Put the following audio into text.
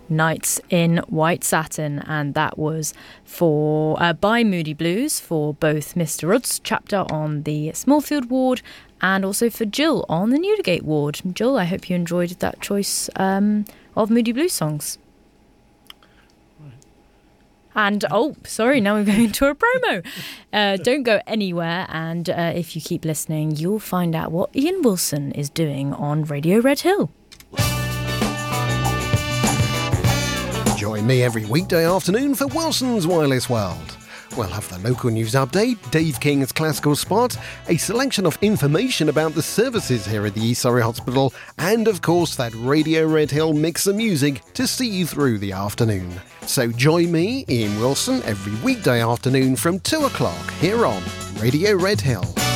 Nights in White Satin, and that was for by Moody Blues for both Mr. Rudd's chapter on the Smallfield ward and also for Jill on the Newdigate ward. Jill, I hope you enjoyed that choice of Moody Blues songs. And, now we're going into a promo. Don't go anywhere, and if you keep listening, you'll find out what Ian Wilson is doing on Radio Red Hill. Join me every weekday afternoon for Wilson's Wireless World. We'll have the local news update, Dave King's classical spot, a selection of information about the services here at the East Surrey Hospital, and of course that Radio Red Hill mix of music to see you through the afternoon. So join me, Ian Wilson, every weekday afternoon from 2 o'clock here on Radio Red Hill.